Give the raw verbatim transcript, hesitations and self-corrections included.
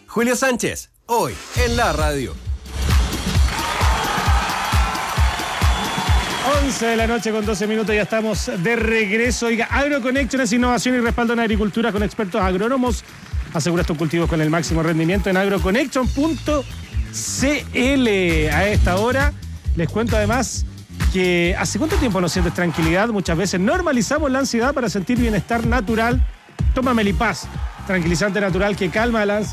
Julio Sánchez, hoy en la radio. once de la noche con doce minutos, ya estamos de regreso. Oiga, AgroConnection es innovación y respaldo en agricultura con expertos agrónomos. Asegura tus cultivos con el máximo rendimiento en agroconnection punto c l. A esta hora les cuento además que ¿hace cuánto tiempo no sientes tranquilidad? Muchas veces normalizamos la ansiedad para sentir bienestar natural. Toma Melipaz, tranquilizante natural que calma la ansiedad.